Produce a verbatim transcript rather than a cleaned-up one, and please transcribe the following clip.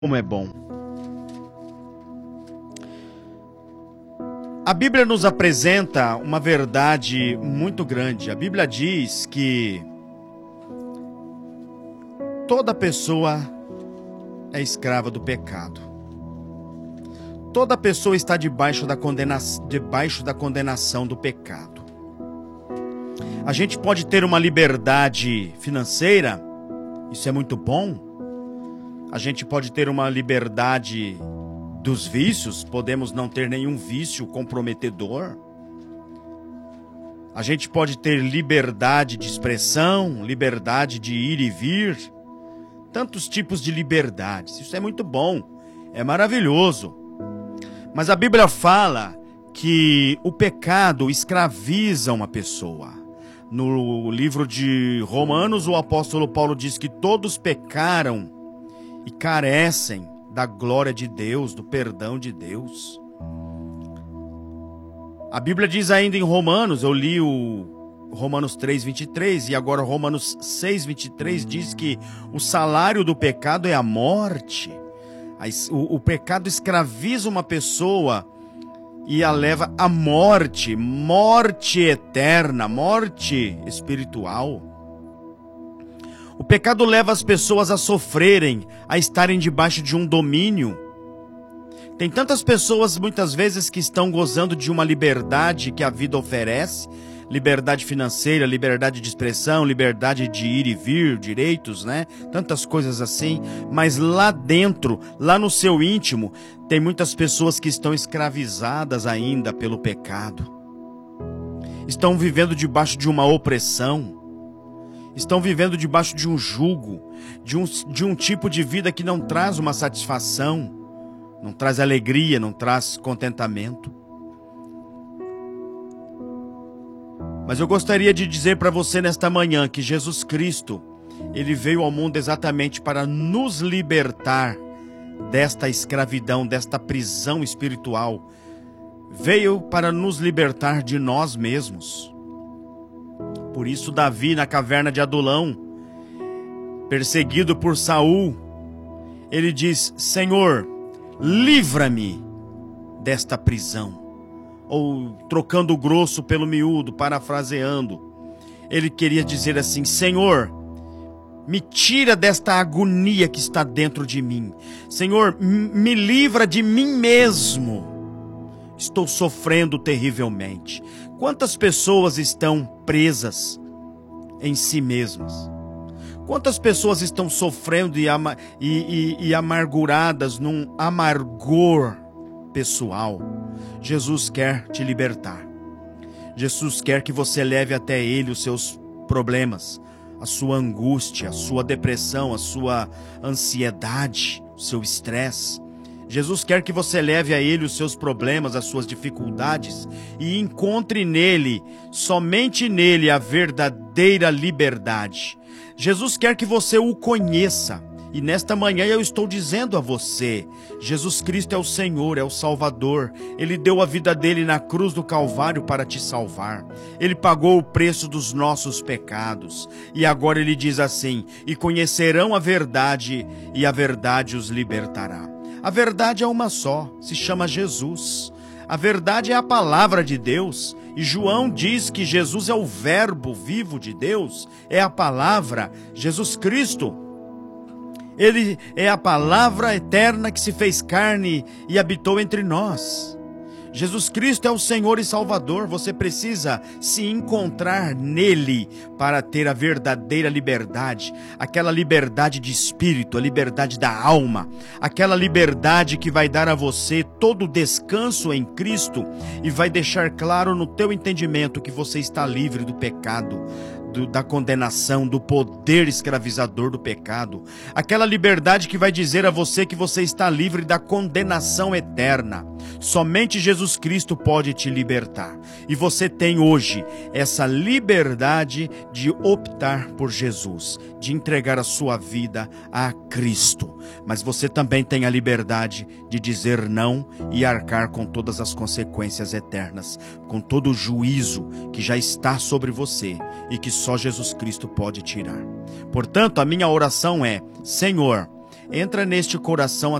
Como é bom. A Bíblia nos apresenta uma verdade muito grande. A Bíblia diz que toda pessoa é escrava do pecado. Toda pessoa está debaixo da condena... debaixo da condenação do pecado. A gente pode ter uma liberdade financeira, isso é muito bom. A gente pode ter uma liberdade dos vícios, podemos não ter nenhum vício comprometedor. A gente pode ter liberdade de expressão, liberdade de ir e vir, tantos tipos de liberdades. Isso é muito bom, é maravilhoso. Mas a Bíblia fala que o pecado escraviza uma pessoa. No livro de Romanos, o apóstolo Paulo diz que todos pecaram e carecem da glória de Deus, do perdão de Deus. A Bíblia diz ainda em Romanos, eu li o Romanos três, vinte e três, e agora Romanos seis, vinte e três diz que o salário do pecado é a morte. O, o pecado escraviza uma pessoa e a leva à morte, morte eterna, morte espiritual. O pecado leva as pessoas a sofrerem, a estarem debaixo de um domínio. Tem tantas pessoas, muitas vezes, que estão gozando de uma liberdade que a vida oferece, liberdade financeira, liberdade de expressão, liberdade de ir e vir, direitos, né? Tantas coisas assim, mas lá dentro, lá no seu íntimo, tem muitas pessoas que estão escravizadas ainda pelo pecado. Estão vivendo debaixo de uma opressão. Estão vivendo debaixo de um jugo, de um, de um tipo de vida que não traz uma satisfação, não traz alegria, não traz contentamento. Mas eu gostaria de dizer para você nesta manhã que Jesus Cristo, Ele veio ao mundo exatamente para nos libertar desta escravidão, desta prisão espiritual. Veio para nos libertar de nós mesmos. Por isso Davi, na caverna de Adulão, perseguido por Saul, ele diz: Senhor, livra-me desta prisão. Ou, trocando o grosso pelo miúdo, parafraseando, ele queria dizer assim: Senhor, me tira desta agonia que está dentro de mim. Senhor, me livra de mim mesmo. Estou sofrendo terrivelmente. Quantas pessoas estão presas em si mesmas? Quantas pessoas estão sofrendo e, ama e, e, e amarguradas num amargor pessoal? Jesus quer te libertar. Jesus quer que você leve até Ele os seus problemas, a sua angústia, a sua depressão, a sua ansiedade, o seu estresse. Jesus quer que você leve a Ele os seus problemas, as suas dificuldades e encontre nele, somente nele, a verdadeira liberdade. Jesus quer que você o conheça. E nesta manhã eu estou dizendo a você, Jesus Cristo é o Senhor, é o Salvador. Ele deu a vida dele na cruz do Calvário para te salvar. Ele pagou o preço dos nossos pecados. E agora ele diz assim: e conhecerão a verdade, e a verdade os libertará. A verdade é uma só, se chama Jesus. A verdade é a palavra de Deus. E João diz que Jesus é o verbo vivo de Deus, é a palavra, Jesus Cristo. Ele é a palavra eterna que se fez carne e habitou entre nós. Jesus Cristo é o Senhor e Salvador. Você precisa se encontrar nele para ter a verdadeira liberdade, aquela liberdade de espírito, a liberdade da alma, aquela liberdade que vai dar a você todo o descanso em Cristo e vai deixar claro no teu entendimento que você está livre do pecado, Do, da condenação, do poder escravizador do pecado. Aquela liberdade que vai dizer a você que você está livre da condenação eterna. Somente Jesus Cristo pode te libertar. E você tem hoje essa liberdade de optar por Jesus, de entregar a sua vida a Cristo. Mas você também tem a liberdade de dizer não e arcar com todas as consequências eternas, com todo o juízo que já está sobre você e que só Jesus Cristo pode tirar. Portanto, a minha oração é: Senhor, entra neste coração